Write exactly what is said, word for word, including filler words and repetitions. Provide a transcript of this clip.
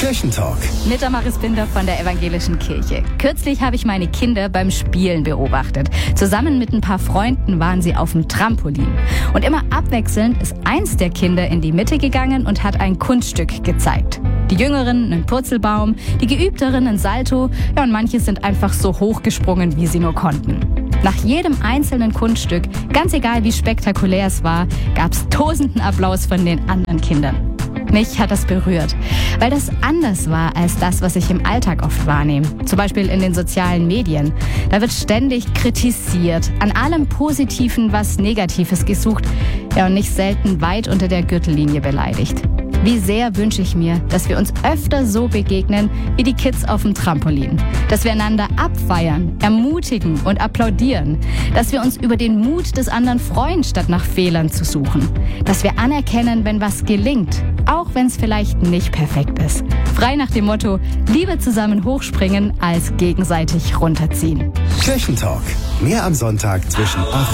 Kirchentalk. Mit Damaris Binder von der Evangelischen Kirche. Kürzlich habe ich meine Kinder beim Spielen beobachtet. Zusammen mit ein paar Freunden waren sie auf dem Trampolin. Und immer abwechselnd ist eins der Kinder in die Mitte gegangen und hat ein Kunststück gezeigt. Die Jüngeren einen Purzelbaum, die Geübteren ein Salto, ja, und manche sind einfach so hochgesprungen, wie sie nur konnten. Nach jedem einzelnen Kunststück, ganz egal wie spektakulär es war, gab es tosenden Applaus von den anderen Kindern. Mich hat das berührt, weil das anders war als das, was ich im Alltag oft wahrnehme. Zum Beispiel in den sozialen Medien. Da wird ständig kritisiert, an allem Positiven was Negatives gesucht, ja, und nicht selten weit unter der Gürtellinie beleidigt. Wie sehr wünsche ich mir, dass wir uns öfter so begegnen wie die Kids auf dem Trampolin. Dass wir einander abfeiern, ermutigen und applaudieren. Dass wir uns über den Mut des anderen freuen, statt nach Fehlern zu suchen. Dass wir anerkennen, wenn was gelingt, auch wenn es vielleicht nicht perfekt ist. Frei nach dem Motto, lieber zusammen hochspringen als gegenseitig runterziehen. Kirchentalk. Mehr am Sonntag zwischen acht